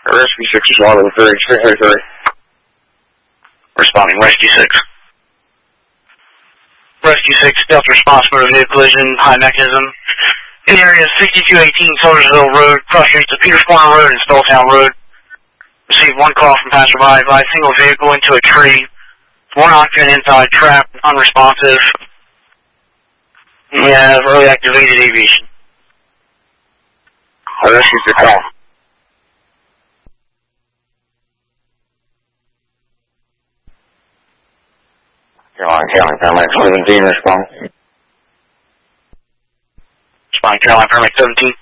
Rescue 6 responding to 3333. Responding, Rescue 6. Rescue 6, Delta response motor vehicle collision, high mechanism. In the area 6218 Soldiersville Road, cross streets of Peters Corner Road and Spelltown Road. Received one call from passerby, advised single vehicle into a tree. One occupant inside, trapped, unresponsive. We have early activated aviation. Rescue 6 on. Caroline, paramedic 17, respond. Responding, Caroline, paramedic 17.